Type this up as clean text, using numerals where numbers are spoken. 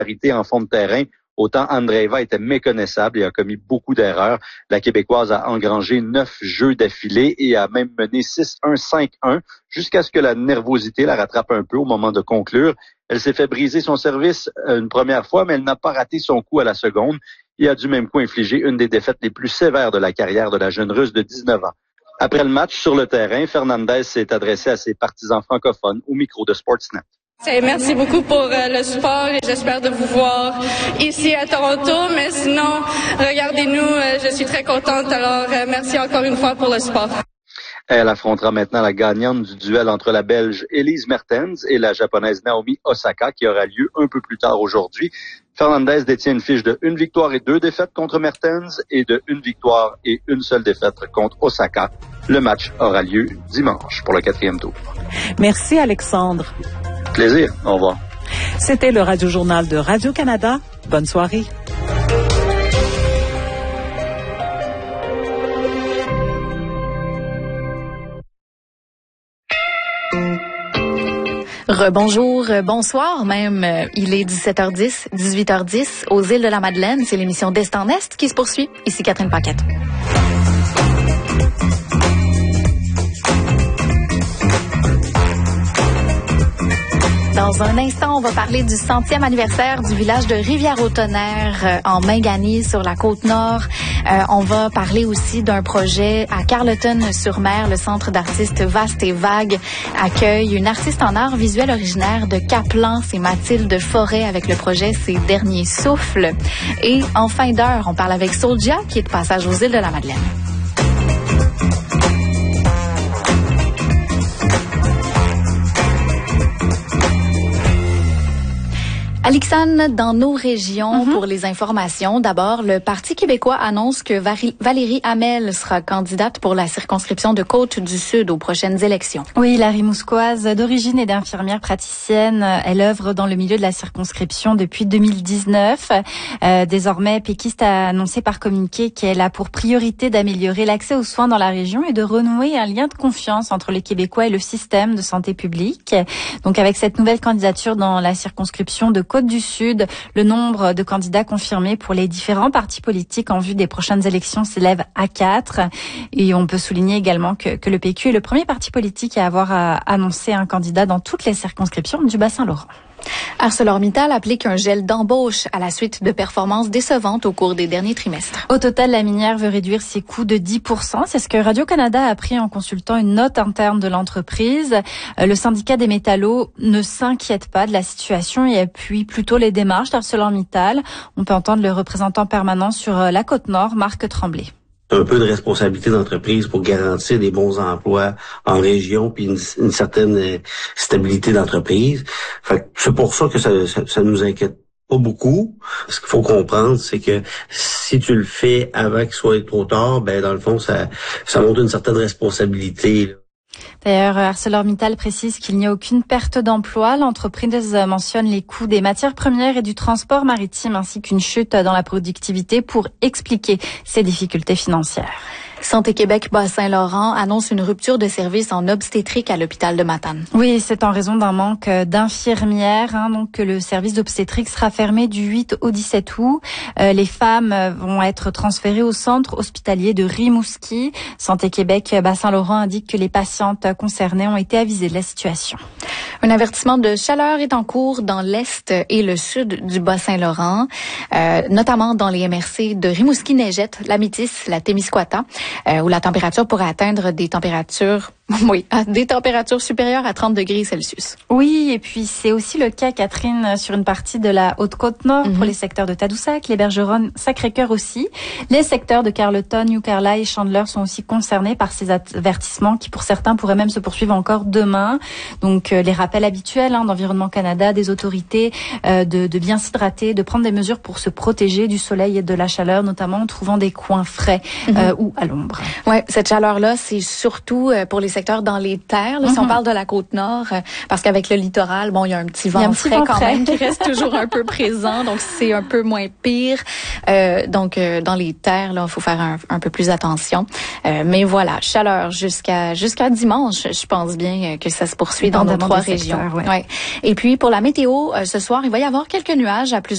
en fond de terrain, autant Andreeva était méconnaissable et a commis beaucoup d'erreurs. La Québécoise a engrangé 9 jeux d'affilée et a même mené 6-1, 5-1 jusqu'à ce que la nervosité la rattrape un peu au moment de conclure. Elle s'est fait briser son service une première fois, mais elle n'a pas raté son coup à la seconde et a du même coup infligé une des défaites les plus sévères de la carrière de la jeune Russe de 19 ans. Après le match, sur le terrain, Fernandez s'est adressé à ses partisans francophones au micro de Sportsnet. Merci beaucoup pour le support et j'espère de vous voir ici à Toronto. Mais sinon, regardez-nous, je suis très contente. Alors, merci encore une fois pour le support. Elle affrontera maintenant la gagnante du duel entre la Belge Elise Mertens et la Japonaise Naomi Osaka qui aura lieu un peu plus tard aujourd'hui. Fernandez détient une fiche de 1 victoire et 2 défaites contre Mertens et de 1 victoire et 1 seule défaite contre Osaka. Le match aura lieu dimanche pour le 4e tour. Merci Alexandre. Plaisir. Au revoir. C'était le Radio-Journal de Radio-Canada. Bonne soirée. Rebonjour, bonsoir même. Il est 17h10, 18h10 aux îles de la Madeleine. C'est l'émission d'Est en Est qui se poursuit. Ici Catherine Paquette. Dans un instant, on va parler du 100e anniversaire du village de Rivière-au-Tonnerre en Mingani sur la Côte-Nord. On va parler aussi d'un projet à Carleton-sur-Mer. Le Centre d'artistes Vaste et Vague accueille une artiste en art visuel originaire de Caplan. C'est Mathilde Forêt avec le projet Ses Derniers Souffles. Et en fin d'heure, on parle avec Soldia qui est de passage aux îles de la Madeleine. Alexandre, dans nos régions, pour les informations, d'abord, le Parti québécois annonce que Valérie Hamel sera candidate pour la circonscription de Côte-du-Sud aux prochaines élections. Oui, la Rimouskoise d'origine et d'infirmière praticienne, elle œuvre dans le milieu de la circonscription depuis 2019. Désormais, péquiste a annoncé par communiqué qu'elle a pour priorité d'améliorer l'accès aux soins dans la région et de renouer un lien de confiance entre les Québécois et le système de santé publique. Donc, avec cette nouvelle candidature dans la circonscription de Côte-du-Sud, le nombre de candidats confirmés pour les différents partis politiques en vue des prochaines élections s'élève à 4. Et on peut souligner également que le PQ est le premier parti politique à avoir annoncé un candidat dans toutes les circonscriptions du Bas-Saint-Laurent. ArcelorMittal applique un gel d'embauche à la suite de performances décevantes au cours des derniers trimestres. Au total, la minière veut réduire ses coûts de 10%. C'est ce que Radio-Canada a appris en consultant une note interne de l'entreprise. Le syndicat des métallos ne s'inquiète pas de la situation et appuie plutôt les démarches d'ArcelorMittal. On peut entendre le représentant permanent sur la Côte-Nord, Marc Tremblay. Un peu de responsabilité d'entreprise pour garantir des bons emplois en région puis une certaine stabilité d'entreprise. Fait que c'est pour ça que ça nous inquiète pas beaucoup. Ce qu'il faut comprendre, c'est que si tu le fais avant qu'il soit trop tard, ben dans le fond, ça montre une certaine responsabilité, là. D'ailleurs, ArcelorMittal précise qu'il n'y a aucune perte d'emploi. L'entreprise mentionne les coûts des matières premières et du transport maritime ainsi qu'une chute dans la productivité pour expliquer ses difficultés financières. Santé Québec Bas-Saint-Laurent annonce une rupture de service en obstétrique à l'hôpital de Matane. Oui, c'est en raison d'un manque d'infirmières. Donc, le service d'obstétrique sera fermé du 8 au 17 août. Les femmes vont être transférées au centre hospitalier de Rimouski. Santé Québec Bas-Saint-Laurent indique que les patientes concernées ont été avisées de la situation. Un avertissement de chaleur est en cours dans l'est et le sud du Bas-Saint-Laurent, notamment dans les MRC de Rimouski-Neigette, la Métis, la Témiscouata, où la température pourrait atteindre des températures supérieures à 30 degrés Celsius. Oui, et puis c'est aussi le cas, Catherine, sur une partie de la Haute-Côte-Nord pour les secteurs de Tadoussac, les Bergeronnes, Sacré-Cœur aussi. Les secteurs de Carleton, New Carlisle et Chandler sont aussi concernés par ces avertissements qui, pour certains, pourraient même se poursuivre encore demain. Donc, les rappels habituels d'Environnement Canada, des autorités, de bien s'hydrater, de prendre des mesures pour se protéger du soleil et de la chaleur, notamment en trouvant des coins frais ou à l'ombre. Ouais, cette chaleur-là, c'est surtout pour les secteurs dans les terres, là, si on parle de la Côte-Nord, parce qu'avec le littoral, bon, il y a un petit vent frais quand même qui reste toujours un peu présent, donc c'est un peu moins pire. Donc, dans les terres, là, il faut faire un peu plus attention. Mais voilà, chaleur jusqu'à dimanche, je pense bien que ça se poursuit dans nos trois régions. Ouais. Et puis, pour la météo, ce soir, il va y avoir quelques nuages à plusieurs